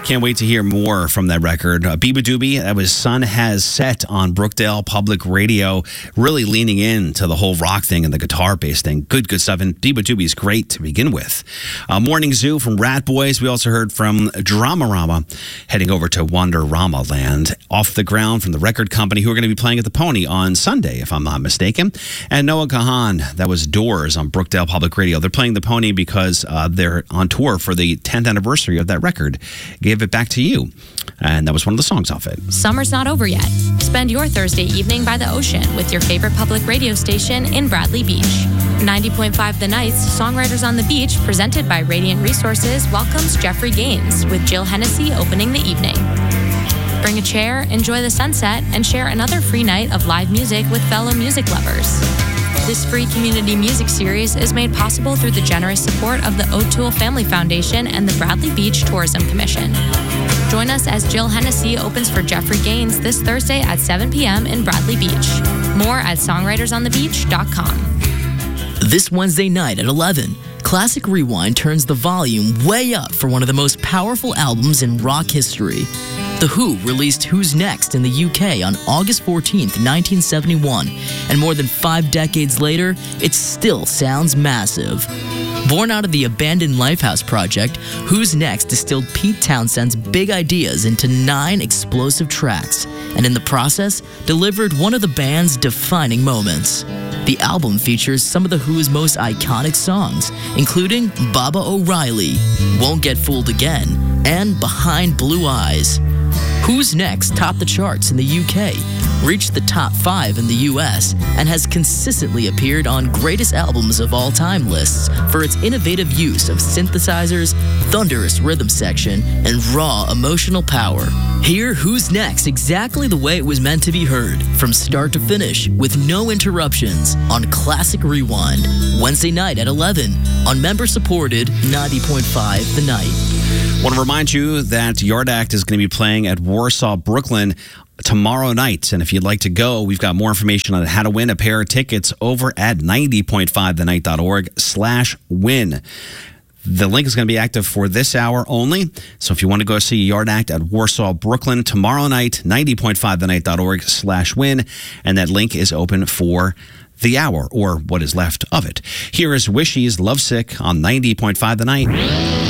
Can't wait to hear more from that record. Biba Doobie, that was Sun Has Set on Brookdale Public Radio, really leaning into the whole rock thing and the guitar-based thing. Good stuff. And Biba Doobie's great to begin with. Morning Zoo from Rat Boys. We also heard from Dramarama, heading over to Wonderama Land. Off the Ground from the record company, who are going to be playing at the Pony on Sunday, if I'm not mistaken. And Noah Kahan, that was Doors on Brookdale Public Radio. They're playing the Pony because they're on tour for the 10th anniversary of that record. Give It Back to You. And that was one of the songs off it. Summer's not over yet. Spend your Thursday evening by the ocean with your favorite public radio station in Bradley Beach. 90.5 The Nights, Songwriters on the Beach, presented by Radiant Resources, welcomes Jeffrey Gaines with Jill Hennessy opening the evening. Bring a chair, enjoy the sunset, and share another free night of live music with fellow music lovers. This free community music series is made possible through the generous support of the O'Toole Family Foundation and the Bradley Beach Tourism Commission. Join us as Jill Hennessy opens for Jeffrey Gaines this Thursday at 7 p.m. in Bradley Beach. More at songwritersonthebeach.com. This Wednesday night at 11, Classic Rewind turns the volume way up for one of the most powerful albums in rock history. The Who released Who's Next in the UK on August 14th, 1971, and more than 5 decades later, it still sounds massive. Born out of the abandoned Lifehouse project, Who's Next distilled Pete Townshend's big ideas into 9 explosive tracks, and in the process, delivered one of the band's defining moments. The album features some of The Who's most iconic songs, including Baba O'Reilly, Won't Get Fooled Again, and Behind Blue Eyes. Who's Next topped the charts in the UK, reached the top 5 in the US, and has consistently appeared on greatest albums of all time lists for its innovative use of synthesizers, thunderous rhythm section, and raw emotional power. Hear Who's Next exactly the way it was meant to be heard, from start to finish, with no interruptions, on Classic Rewind, Wednesday night at 11, on member-supported 90.5 The Night. Want to remind you that Yard Act is going to be playing at Warsaw, Brooklyn tomorrow night. And if you'd like to go, we've got more information on how to win a pair of tickets over at 90.5thenight.org/win. The link is going to be active for this hour only. So if you want to go see Yard Act at Warsaw, Brooklyn tomorrow night, 90.5thenight.org/win. And that link is open for the hour, or what is left of it. Here is Wishy's Lovesick on 90.5 The Night.